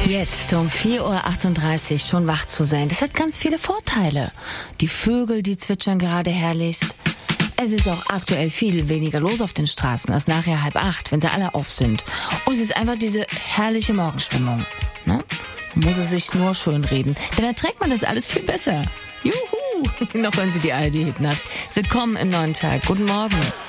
Jetzt um 4:38 Uhr schon wach zu sein, das hat ganz viele Vorteile. Die Vögel, die zwitschern gerade herrlichst. Es ist auch aktuell viel weniger los auf den Straßen als nachher 7:30, wenn sie alle auf sind. Und es ist einfach diese herrliche Morgenstimmung. Ne? Man muss es sich nur schön reden, denn dann trägt man das alles viel besser. Juhu! Noch hören Sie die ARD-Hit-Nacht. Willkommen im neuen Tag. Guten Morgen.